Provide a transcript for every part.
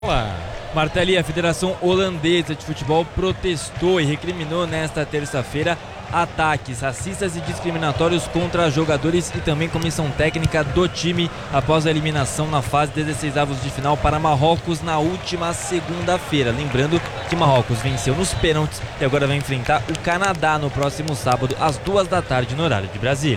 Martelli, a Federação Holandesa de Futebol protestou e recriminou nesta terça-feira ataques racistas e discriminatórios contra jogadores e também comissão técnica do time após a eliminação na fase 16avos de final para Marrocos na última segunda-feira. Lembrando que Marrocos venceu nos pênaltis e agora vai enfrentar o Canadá no próximo sábado às 2 da tarde no horário de Brasília.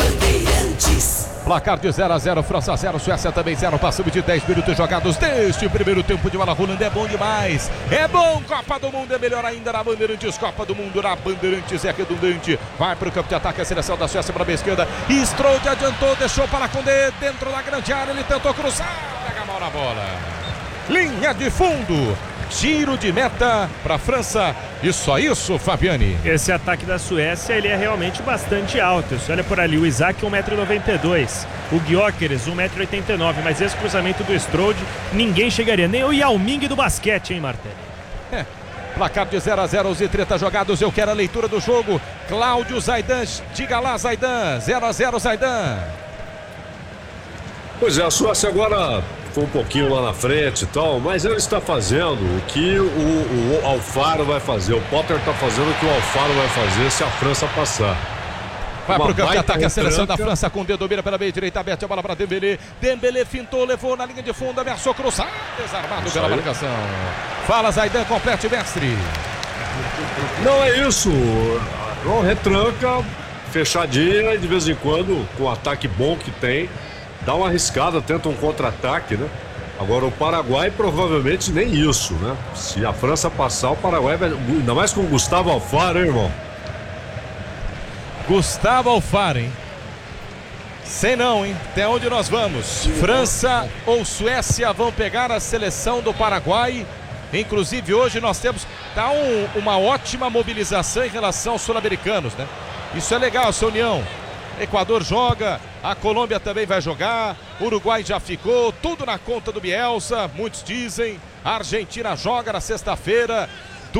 Placar de 0-0, França 0, Suécia também 0. Passamos de 10 minutos jogados deste primeiro tempo de bola rolando. É bom demais, é bom. Copa do Mundo é melhor ainda na Bandeirantes. Copa do Mundo na Bandeirantes é redundante. Vai para o campo de ataque a seleção da Suécia para a esquerda. Strode adiantou, deixou para Koundé dentro da grande área. Ele tentou cruzar, pega mal na bola. Linha de fundo. Tiro de meta para a França e só isso, Fabiani. Esse ataque da Suécia, ele é realmente bastante alto. Você olha por ali, o Isaac 1,92 m, o Gyökeres 1,89 m, mas esse cruzamento do Strode, ninguém chegaria, nem o Yao Ming do basquete, hein, Martelli? Placar de 0-0, os 30 jogados, eu quero a leitura do jogo. Cláudio Zaidan, diga lá, Zaidan, 0-0, Zaidan. Pois é, a Suécia agora foi um pouquinho lá na frente e tal, mas ele está fazendo o que o Alfaro vai fazer. O Potter está fazendo o que o Alfaro vai fazer se a França passar. Vai pro campo de ataque a seleção da França com o dedo, domina pela meia direita, aberta a bola para Dembélé. Dembélé fintou, levou na linha de fundo, ameaçou cruzar, desarmado pela marcação. Fala, Zaidan, complete, mestre. Não é isso. Uma retranca fechadinha e de vez em quando, com o ataque bom que tem, dá uma arriscada, tenta um contra-ataque, né? Agora o Paraguai provavelmente nem isso, né? Se a França passar, o Paraguai vai... Ainda mais com o Gustavo Alfaro, hein, irmão? Gustavo Alfaro, hein? Sei não, hein? Até onde nós vamos? França ou Suécia vão pegar a seleção do Paraguai. Inclusive hoje nós temos uma ótima mobilização em relação aos sul-americanos, né? Isso é legal, essa união. Equador joga, a Colômbia também vai jogar, Uruguai já ficou, tudo na conta do Bielsa, muitos dizem. A Argentina joga na sexta-feira,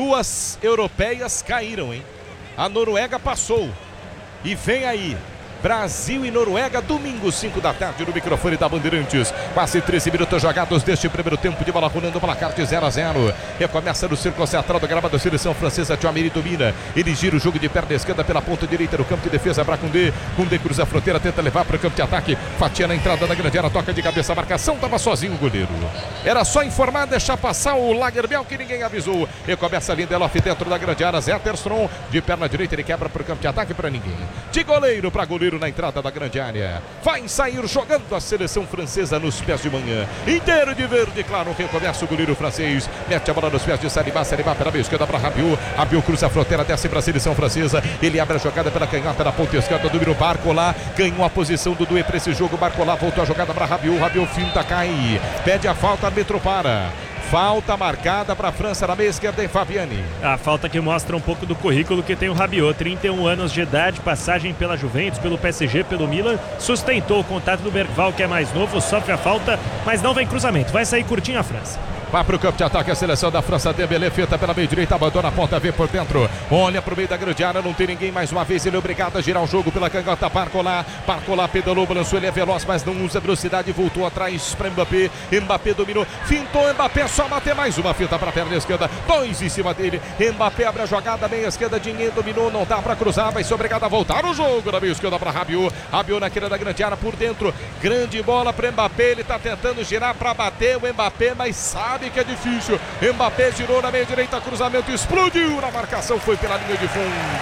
2 europeias caíram, hein? A Noruega passou e vem aí Brasil e Noruega, domingo, 5 da tarde, no microfone da Bandeirantes. Quase 13 minutos jogados deste primeiro tempo de bola rolando, placar de 0-0. Recomeça no círculo central do gramado da seleção francesa. Tchouaméni domina, ele gira o jogo de perna esquerda pela ponta direita do campo de defesa para Koundé. Koundé cruza a fronteira, tenta levar para o campo de ataque. Fatia na entrada da grande área, toca de cabeça, a marcação, estava sozinho o goleiro. Era só informar, deixar passar o Lagerbielke que ninguém avisou. Recomeça Lindelof dentro da grande área, Zetterstrom de perna direita, ele quebra para o campo de ataque para ninguém. De goleiro para goleiro na entrada da grande área. Vai sair jogando a seleção francesa nos pés de manhã. Inteiro de verde, claro, recomeça o goleiro francês. Mete a bola nos pés de Saliba pela meia esquerda para Rabiot. Rabiot cruza a fronteira, desce para a seleção francesa. Ele abre a jogada pela canhota na ponta esquerda, domina o Barcola. Ganhou a posição do Doué para esse jogo. Barcola voltou a jogada para Rabiot. Rabiot finta, cai. Pede a falta, árbitro para. Falta marcada para a França na meia esquerda em Fabiani. A falta que mostra um pouco do currículo que tem o Rabiot, 31 anos de idade, passagem pela Juventus, pelo PSG, pelo Milan, sustentou o contato do Bergval, que é mais novo, sofre a falta, mas não vem cruzamento, vai sair curtinho a França. Vai para o campo de ataque a seleção da França. Dembélé feita pela meia direita, abandona a ponta, vê por dentro, olha para o meio da grande área, não tem ninguém mais uma vez, ele é obrigado a girar o jogo pela canhota. Barcola pedalou, balançou, ele é veloz, mas não usa velocidade, voltou atrás para Mbappé. Mbappé dominou, fintou, Mbappé só bater mais uma fita para a perna esquerda, 2 em cima dele. Mbappé abre a jogada, meia esquerda, Dinheiro dominou, não dá para cruzar, vai ser obrigado a voltar o jogo na meia esquerda para Rabiot. Rabiot na queira da grande área por dentro, grande bola para Mbappé, ele está tentando girar para bater o Mbappé, mas sabe que é difícil. Mbappé girou na meia direita, cruzamento, explodiu na marcação, foi pela linha de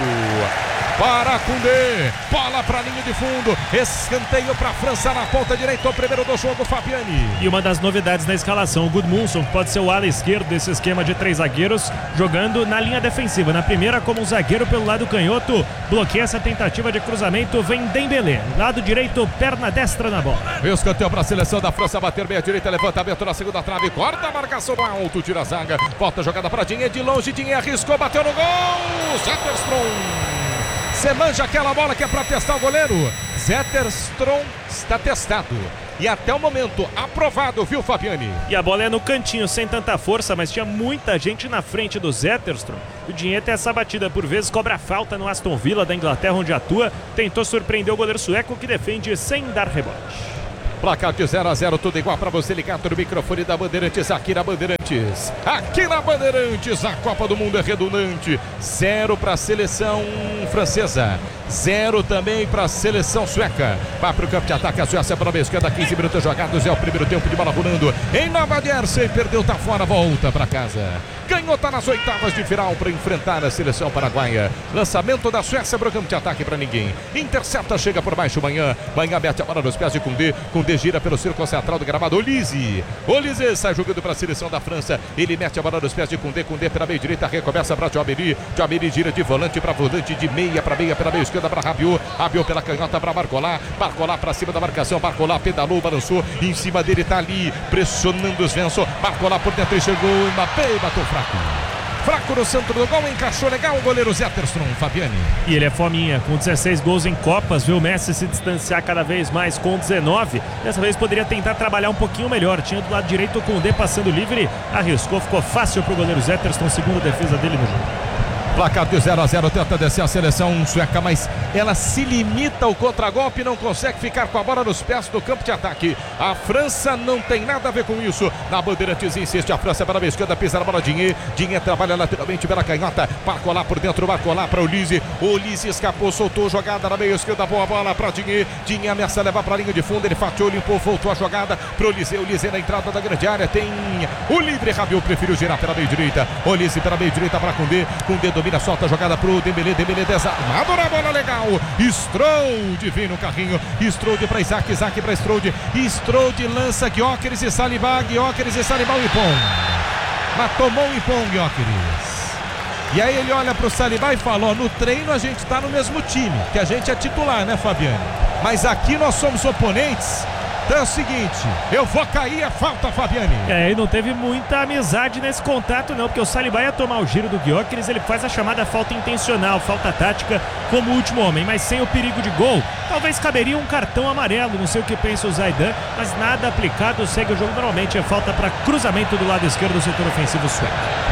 fundo. Para Koundé, bola para a linha de fundo, escanteio para a França na ponta direita, o primeiro do jogo, Fabiani. E uma das novidades na escalação, o Gudmundsson, que pode ser o ala esquerdo desse esquema de 3 zagueiros, jogando na linha defensiva. Na primeira, como um zagueiro pelo lado canhoto, bloqueia essa tentativa de cruzamento, vem Dembélé, lado direito, perna destra na bola. Escanteio para a seleção da França, bater meia direita, levantamento na segunda trave, corta a marcação do alto, tira a zaga, volta a jogada para Dinheiro, de longe, Dinheiro arriscou, bateu no gol, Zetterstrom. Você manja aquela bola que é para testar o goleiro. Zetterstrom está testado. E até o momento, aprovado, viu, Fabiani? E a bola é no cantinho, sem tanta força, mas tinha muita gente na frente do Zetterstrom. O Dinheiro tem essa batida por vezes, cobra falta no Aston Villa da Inglaterra, onde atua. Tentou surpreender o goleiro sueco, que defende sem dar rebote. Placar de 0-0, tudo igual para você ligado no microfone da Bandeirantes, aqui na Bandeirantes. Aqui na Bandeirantes, a Copa do Mundo é redundante. 0 para a seleção francesa, 0 também para a seleção sueca. Vai para o campo de ataque, a Suécia para a esquerda, 15 minutos jogados, é o primeiro tempo de bola rolando em Nova Jersey, perdeu, tá fora, volta para casa. Ganhou, tá nas oitavas de final para enfrentar a seleção paraguaia. Lançamento da Suécia para o campo de ataque para ninguém. Intercepta, chega por baixo, Manhã mete a bola nos pés de Koundé gira pelo círculo central do gramado. Olise sai jogando para a seleção da França. Ele mete a bola nos pés de Koundé pela meia direita, recomeça para Djameli gira de volante para volante, de meia para meia, pela meia esquerda para Rabiot pela canhota para Barcola para cima da marcação, Barcola pedalou, balançou, em cima dele tá ali, pressionando os Svensson, Barcola por dentro e chegou, Mbappé bateu fraco no centro do gol, encaixou legal o goleiro Zetterstrom, Fabiani. E ele é fominha, com 16 gols em Copas, viu o Messi se distanciar cada vez mais com 19. Dessa vez poderia tentar trabalhar um pouquinho melhor. Tinha do lado direito o Koundé passando livre, arriscou, ficou fácil pro goleiro Zetterstrom, segunda defesa dele no jogo. Placar de 0-0, tenta descer a seleção sueca, mas ela se limita ao contragolpe e não consegue ficar com a bola nos pés do campo de ataque. A França não tem nada a ver com isso. Na Bandeirantes insiste a França para a esquerda, pisa na bola, Digne trabalha lateralmente pela canhota, Barcola por dentro, Barcola para Olise escapou, soltou jogada na meia esquerda, boa bola para Digne ameaça levar para a linha de fundo, ele fatiou, limpou, voltou a jogada para Olise na entrada da grande área, tem o livre, Rabiot preferiu girar pela meia direita, Olise pela meia direita para Koundé domina, solta a jogada pro Dembélé desarmado na bola, legal, Strode vem no carrinho, Strode para Isaac para Strode lança Gyökeres e Saliba o Ipon, mas tomou o Ipon, Gyökeres, e aí ele olha pro Saliba e fala, no treino a gente tá no mesmo time, que a gente é titular, né, Fabiano, mas aqui nós somos oponentes. Então é o seguinte, eu vou cair, é falta, Fabiani. E não teve muita amizade nesse contato não, porque o Saliba ia tomar o giro do Gyökeres, ele faz a chamada falta intencional, falta tática como último homem, mas sem o perigo de gol, talvez caberia um cartão amarelo, não sei o que pensa o Zaidan, mas nada aplicado, segue o jogo normalmente, é falta para cruzamento do lado esquerdo do setor ofensivo sueco.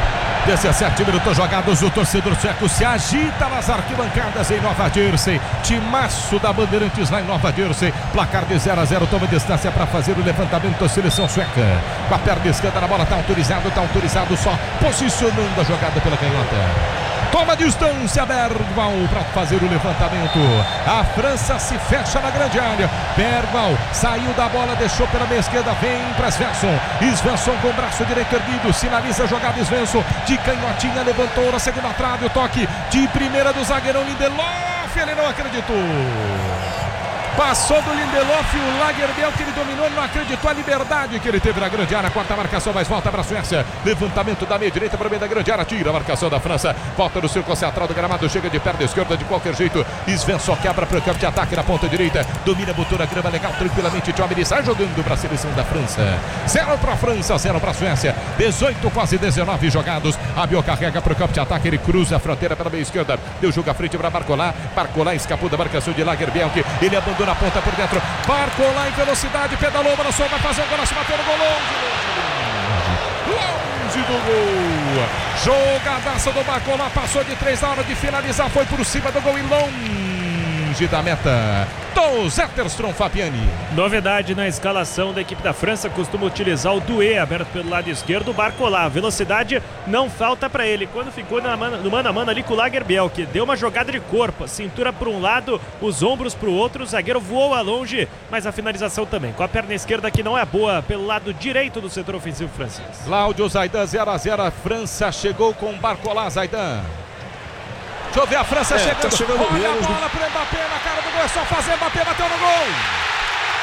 17 minutos jogados, o torcedor sueco se agita nas arquibancadas em Nova Jersey. Timaço da Bandeirantes lá em Nova Jersey. Placar de 0-0, toma distância para fazer o levantamento da seleção sueca. Com a perna esquerda na bola, está autorizado só posicionando a jogada pela canhota. Toma distância, Bergval para fazer o levantamento. A França se fecha na grande área. Bergval saiu da bola, deixou pela meia esquerda, vem para Svensson com o braço direito erguido, sinaliza a jogada. Svensson de canhotinha, levantou na segunda trave, o toque de primeira do zagueirão Lindelof, ele não acreditou. Passou do Lindelof, o Lagerbielke, que ele dominou, não acreditou a liberdade que ele teve na grande área. Quarta marcação, mas volta para a Suécia. Levantamento da meia direita para o meio da grande área. Tira a marcação da França. Volta no círculo central do gramado. Chega de perna esquerda de qualquer jeito. Svensson quebra para o campo de ataque na ponta direita. Domina, botou na grama legal, tranquilamente. Djameli sai jogando para a seleção da França. 0 para a França, 0 para a Suécia. 18, quase 19 jogados. Rabiot carrega para o campo de ataque. Ele cruza a fronteira pela meia esquerda. Deu jogo à frente para Barcola. Barcola escapou da marcação de Lagerbielke. Ele abandona a ponta por dentro, Barcola em velocidade, pedalou, balançou, vai fazer o golaço, bateu no gol, longe do gol, jogadaça do Barcola, passou de 3 na hora de finalizar, foi por cima do gol e longe da meta do Zetterstrom, Fabiani. Novidade na escalação da equipe da França, costuma utilizar o Doué aberto pelo lado esquerdo, o Barcola, velocidade não falta para ele, quando ficou no mano a mano ali com o Lagerbielke, deu uma jogada de corpo, cintura para um lado, os ombros para o outro, o zagueiro voou a longe, mas a finalização também, com a perna esquerda que não é boa, pelo lado direito do setor ofensivo francês. Cláudio Zaidan, 0-0, a França chegou com Barcola, Zaidan. Deixa eu ver a França chegando. Tá chegando. Olha a bola pro Mbappé na cara do gol. É só fazer, Mbappé bateu no gol.